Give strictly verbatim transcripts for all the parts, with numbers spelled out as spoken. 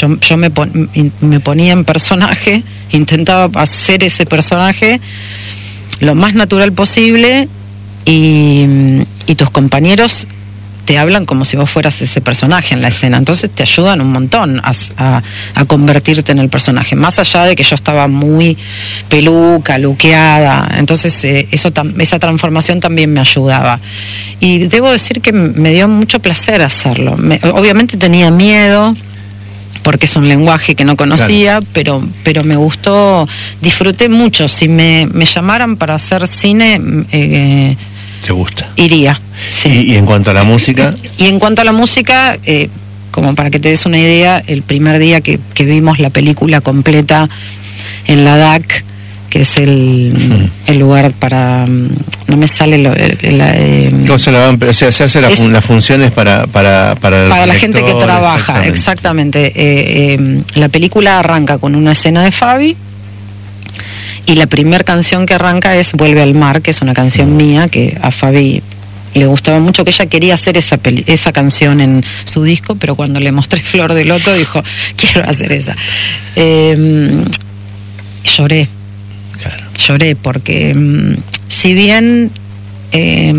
yo, yo me, pon, me ponía en personaje, intentaba hacer ese personaje lo más natural posible, y, y tus compañeros te hablan como si vos fueras ese personaje en la escena, entonces te ayudan un montón a, a, a convertirte en el personaje, más allá de que yo estaba muy peluca, luqueada, entonces eh, eso esa transformación también me ayudaba, y debo decir que me dio mucho placer hacerlo. Me, obviamente tenía miedo porque es un lenguaje que no conocía, claro. pero pero me gustó, disfruté mucho. Si me, me llamaran para hacer cine, eh, ¿te gusta? Iría. Sí. ¿Y, y en cuanto a la música? Y en cuanto a la música, eh, como para que te des una idea, el primer día que, que vimos la película completa en la D A C, que es el, mm. el lugar para... No me sale... Lo, la, eh, o sea, la, o sea, se hace la, es, las funciones para... Para, para, para la gente que trabaja, exactamente. exactamente. Eh, eh, la película arranca con una escena de Fabi, y la primera canción que arranca es Vuelve al mar, que es una canción mía que a Fabi le gustaba mucho, que ella quería hacer esa peli, esa canción en su disco, pero cuando le mostré Flor de Loto dijo, quiero hacer esa. Eh, lloré, claro. lloré porque um, si bien eh,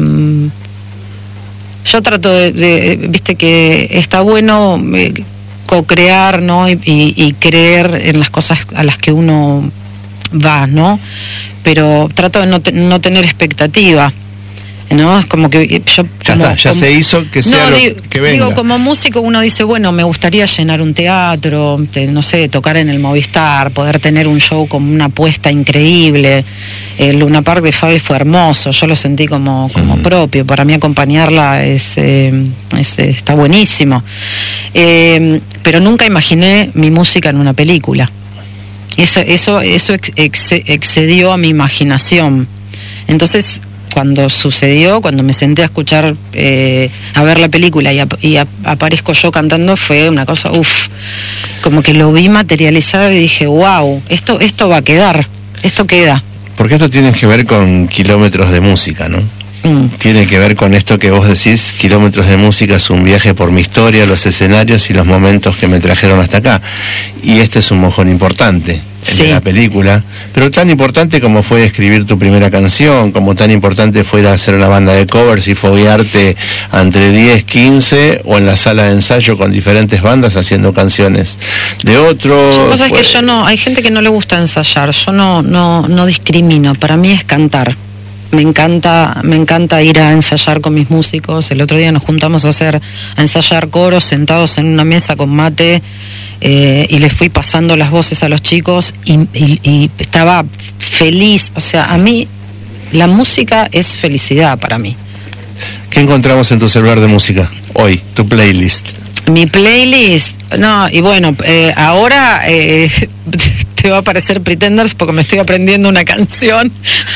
yo trato de, de, viste que está bueno eh, co-crear, ¿no? Y, y, y creer en las cosas a las que uno va, ¿no? Pero trato de no, te, no tener expectativa, ¿no? Es como que yo... Ya como, está, ya como, se hizo, que sea no, lo digo, que venga. Digo, como músico uno dice, bueno, me gustaría llenar un teatro, te, no sé, tocar en el Movistar, poder tener un show con una apuesta increíble. El Luna Park de Fabi fue hermoso, yo lo sentí como, como uh-huh. propio. Para mí acompañarla es, eh, es está buenísimo. Eh, pero nunca imaginé mi música en una película. Eso, eso, eso ex, ex, excedió a mi imaginación. Entonces, cuando sucedió, cuando me senté a escuchar, eh, a ver la película y, a, y a, aparezco yo cantando, fue una cosa, uff, como que lo vi materializado y dije, wow, esto, esto va a quedar, esto queda. Porque esto tiene que ver con kilómetros de música, ¿no? Mm. Tiene que ver con esto que vos decís, kilómetros de música es un viaje por mi historia, los escenarios y los momentos que me trajeron hasta acá. Y este es un mojón importante, el sí. de la película, pero tan importante como fue escribir tu primera canción, como tan importante fue ir a hacer una banda de covers y foguearte entre diez, quince o en la sala de ensayo con diferentes bandas haciendo canciones de otros. Lo que pasa es que yo no, hay gente que no le gusta ensayar, yo no, no, no discrimino, para mí es cantar. Me encanta, me encanta ir a ensayar con mis músicos. El otro día nos juntamos a hacer, a ensayar coros sentados en una mesa con mate, eh, y les fui pasando las voces a los chicos y, y, y estaba feliz. O sea, a mí la música es felicidad para mí. ¿Qué encontramos en tu celular de música hoy, tu playlist? Mi playlist, no, y bueno, eh, ahora eh, te va a aparecer Pretenders porque me estoy aprendiendo una canción.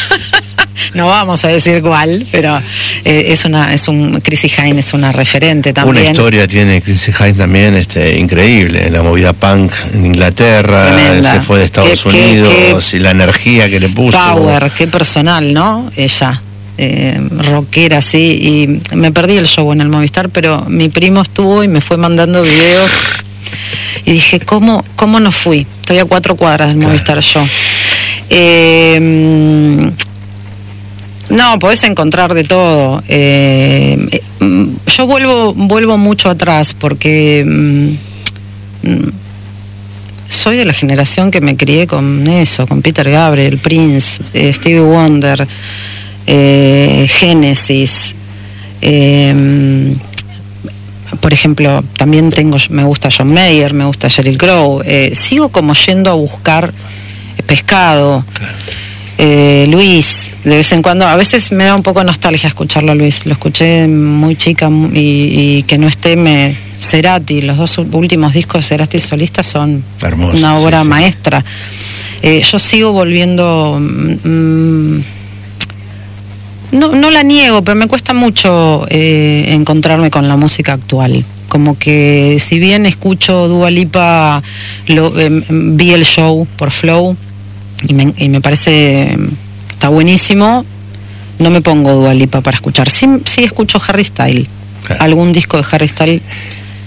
No vamos a decir cuál, pero eh, es una, es un Chrissie Hynde es una referente también. Una historia tiene Chrissie Hynde también, este, increíble, la movida punk en Inglaterra, tremenda. Se fue de Estados ¿Qué, Unidos qué, y la energía que le puso. Power, qué personal, ¿no? Ella, eh, rockera, sí, y me perdí el show en el Movistar, pero mi primo estuvo y me fue mandando videos y dije, ¿cómo, cómo no fui? Estoy a cuatro cuadras del claro. Movistar yo. Eh, No, podés encontrar de todo. Eh, yo vuelvo vuelvo mucho atrás porque mm, soy de la generación que me crié con eso, con Peter Gabriel, Prince, eh, Stevie Wonder, eh, Genesis. Eh, por ejemplo, también tengo, me gusta John Mayer, me gusta Sheryl Crow. Eh, sigo como yendo a buscar pescado. Claro. Eh, Luis, de vez en cuando, a veces me da un poco de nostalgia escucharlo a Luis, lo escuché muy chica y, y que no esté me Cerati, los dos últimos discos de Cerati solistas son hermoso, una obra sí, maestra. Sí. Eh, yo sigo volviendo, mmm, no, no la niego, pero me cuesta mucho eh, encontrarme con la música actual. Como que si bien escucho Dua Lipa, lo, eh, vi el show por Flow, Y me, y me parece está buenísimo, no me pongo Dua Lipa para escuchar. Sí, sí escucho Harry Styles, claro. Algún disco de Harry Styles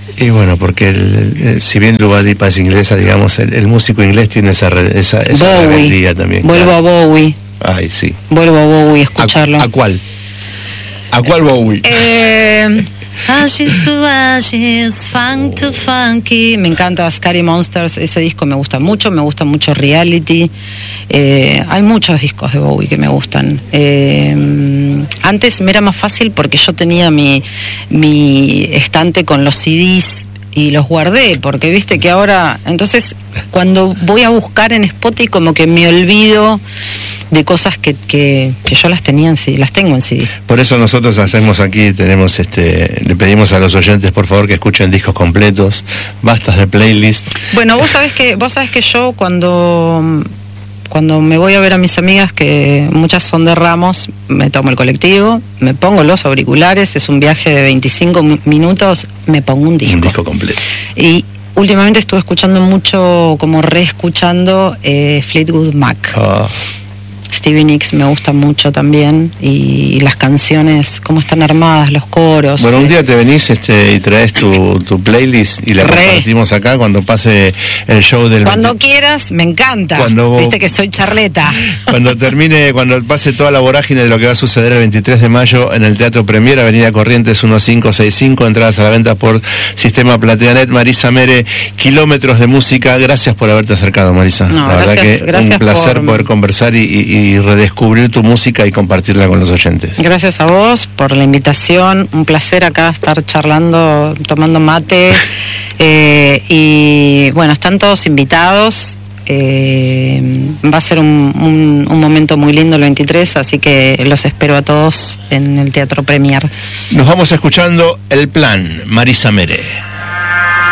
Y bueno, porque el, el, si bien Dua Lipa es inglesa, digamos, el, el músico inglés tiene esa, esa, esa rebeldía también. Vuelvo claro. a Bowie. Ay, sí. Vuelvo a Bowie a escucharlo. ¿A, a cuál? ¿A cuál Bowie? Eh, Ashes to Ashes, Funk to Funky. Me encanta Scary Monsters, ese disco me gusta mucho, me gusta mucho Reality. Eh, hay muchos discos de Bowie que me gustan. Eh, antes me era más fácil porque yo tenía mi, mi estante con los C Ds y los guardé, porque viste que ahora, entonces cuando voy a buscar en Spotify como que me olvido de cosas que, que, que yo las tenía en C D, las tengo en C D. Por eso nosotros hacemos aquí, tenemos este, le pedimos a los oyentes por favor que escuchen discos completos, bastas de playlist. Bueno, vos sabés que, vos sabés que yo cuando cuando me voy a ver a mis amigas, que muchas son de Ramos, me tomo el colectivo, me pongo los auriculares, es un viaje de veinticinco minutos, me pongo un disco. Un disco completo. Y últimamente estuve escuchando mucho, como reescuchando eh, Fleetwood Mac. Oh. Stevie Nicks me gusta mucho también, y, y las canciones, cómo están armadas, los coros. Bueno, un día te venís este, y traes tu, tu playlist y la Re. compartimos acá cuando pase el show del... Cuando veinte... quieras, me encanta. Cuando, viste que soy charleta. Cuando termine, cuando pase toda la vorágine de lo que va a suceder el veintitrés de mayo en el Teatro Premier, Avenida Corrientes mil quinientos sesenta y cinco, entradas a la venta por Sistema Plateanet. Marisa Mere, Kilómetros de Música, gracias por haberte acercado, Marisa. No, la gracias, verdad que gracias un placer por... poder conversar y, y y redescubrir tu música y compartirla con los oyentes. Gracias a vos por la invitación, un placer acá estar charlando, tomando mate, eh, y bueno, están todos invitados, eh, va a ser un, un, un momento muy lindo el veintitrés, así que los espero a todos en el Teatro Premier. Nos vamos escuchando El Plan, Marisa Mere.